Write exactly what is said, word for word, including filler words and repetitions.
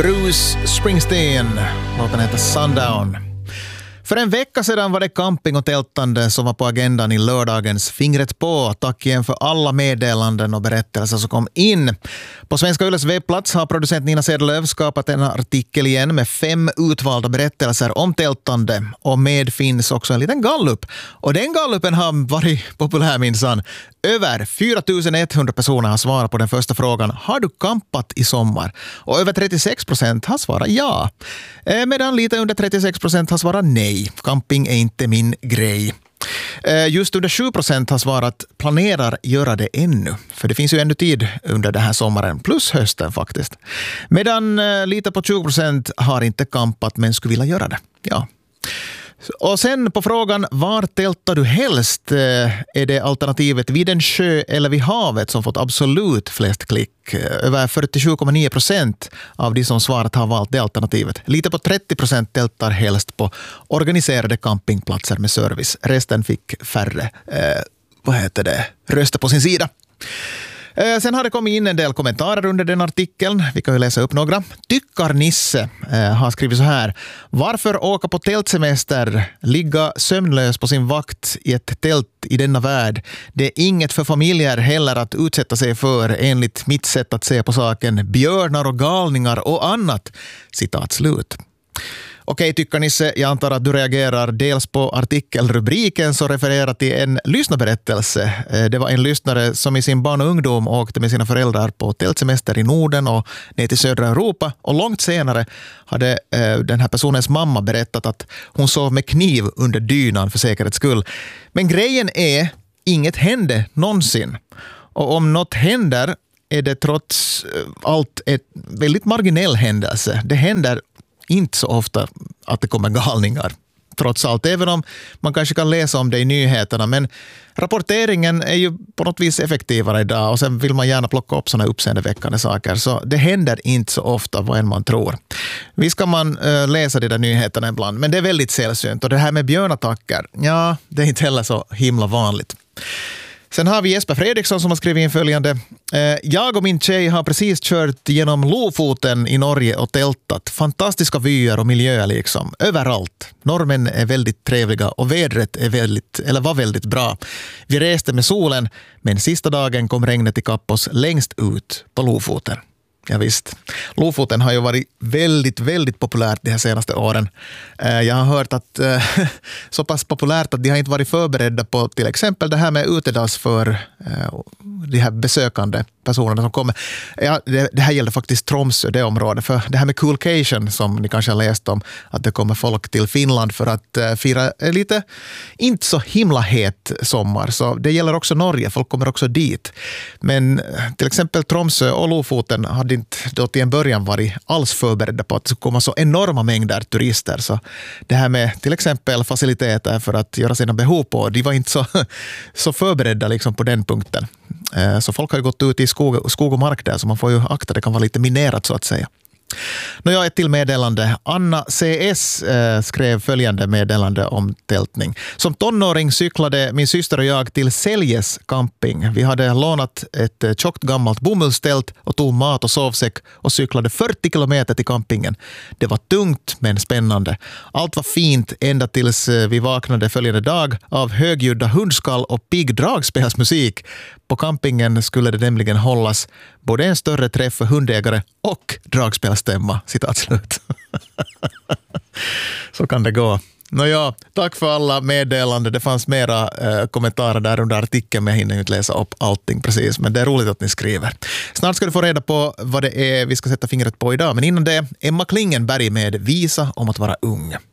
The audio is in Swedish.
Bruce Springsteen, låten heter Sundown. För en vecka sedan var det camping och tältande som var på agendan i lördagens Fingret på. Tack igen för alla meddelanden och berättelser som kom in. På Svenska Yles webbplats har producent Nina Sedelöv skapat en artikel igen med fem utvalda berättelser om tältande. Och med finns också en liten gallup. Och den gallupen har varit populär minsann. Över fyra tusen etthundra personer har svarat på den första frågan: har du campat i sommar? Och över trettiosex procent har svarat ja. Medan lite under trettiosex procent har svarat nej. Camping är inte min grej. Just under sju procent har svarat planerar göra det ännu. För det finns ju ännu tid under den här sommaren, plus hösten faktiskt. Medan lite på tjugo procent har inte campat men skulle vilja göra det. Ja. Och sen på frågan, var tältar du helst? Är det alternativet vid en sjö eller vid havet som fått absolut flest klick? Över fyrtiosju komma nio procent av de som svarat har valt det alternativet. Lite på trettio procent tältar helst på organiserade campingplatser med service. Resten fick färre, eh, vad heter det, röster på sin sida. Sen har det kommit in en del kommentarer under den artikeln. Vi kan ju läsa upp några. Tyckar-Nisse eh, har skrivit så här: varför åka på tältsemester, ligga sömnlös på sin vakt i ett tält i denna värld? Det är inget för familjer heller att utsätta sig för, enligt mitt sätt att se på saken. Björnar och galningar och annat. Citat slut. Okej, tycker Nisse, jag antar att du reagerar dels på artikelrubriken som refererar till en lyssnarberättelse. Det var en lyssnare som i sin barn och ungdom åkte med sina föräldrar på tältsemester i Norden och ner till södra Europa. Och långt senare hade eh, den här personens mamma berättat att hon sov med kniv under dynan för säkerhets skull. Men grejen är, inget hände någonsin. Och om något händer är det trots allt ett väldigt marginell händelse. Det händer inte så ofta att det kommer galningar, trots allt. Även om man kanske kan läsa om det i nyheterna. Men rapporteringen är ju på något vis effektivare idag. Och sen vill man gärna plocka upp sådana uppseendeväckande saker. Så det händer inte så ofta vad än man tror. Visst kan man uh, läsa de där nyheterna ibland. Men det är väldigt sällsynt. Och det här med björnattacker, ja, det är inte heller så himla vanligt. Sen har vi Jesper Fredriksson som har skrivit in följande. Jag och min tjej har precis kört genom Lofoten i Norge och tältat. Fantastiska vyer och miljöer liksom. Överallt. Norrmän är väldigt trevliga och vädret är väldigt, eller var väldigt bra. Vi reste med solen, men sista dagen kom regnet ikapp oss längst ut på Lofoten. Ja, visst. Lofoten har ju varit väldigt, väldigt populärt de här senaste åren. Jag har hört att så pass populärt att de har inte varit förberedda på till exempel det här med utedass för de här besökande personerna som kommer. Ja, det, det här gäller faktiskt Tromsø, det området. För det här med Coolcation som ni kanske har läst om, att det kommer folk till Finland för att fira lite inte så himla het sommar. Så det gäller också Norge, folk kommer också dit. Men till exempel Tromsø och Lofoten hade inte då till en början varit alls förberedda på att det skulle komma så enorma mängder turister. Så det här med till exempel faciliteter för att göra sina behov på, de var inte så, så förberedda liksom på den punkten. Så folk har ju gått ut i skog, skog och mark där, så man får ju akta, det kan vara lite minerat så att säga. Nu har jag ett till meddelande. Anna C S eh, skrev följande meddelande om tältning. Som tonåring cyklade min syster och jag till Säljes camping. Vi hade lånat ett eh, tjockt gammalt bomullstält och tog mat och sovsäck och cyklade fyrtio kilometer till campingen. Det var tungt men spännande. Allt var fint ända tills eh, vi vaknade följande dag av högljudda hundskall och pigg dragspelsmusik. På campingen skulle det nämligen hållas både en större träff för hundägare och dragspelstämma. Citat slut. Så kan det gå. Nåja, tack för alla meddelanden. Det fanns mera eh, kommentarer där under artikeln, men jag hinner inte läsa upp allting precis. Men det är roligt att ni skriver. Snart ska du få reda på vad det är vi ska sätta fingret på idag. Men innan det, Emma Klingenberg med Visa om att vara ung.